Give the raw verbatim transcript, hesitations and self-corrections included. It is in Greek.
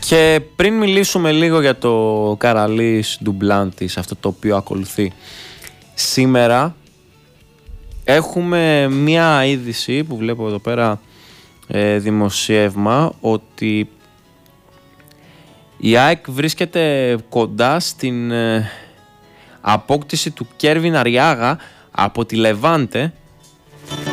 Και πριν μιλήσουμε λίγο για το Καραλής Ντουμπλάντης, αυτό το οποίο ακολουθεί σήμερα, έχουμε μία είδηση που βλέπω εδώ πέρα, ε, δημοσίευμα, ότι η ΑΕΚ βρίσκεται κοντά στην ε, απόκτηση του Κέρβιν Αριάγα από τη Λεβάντε,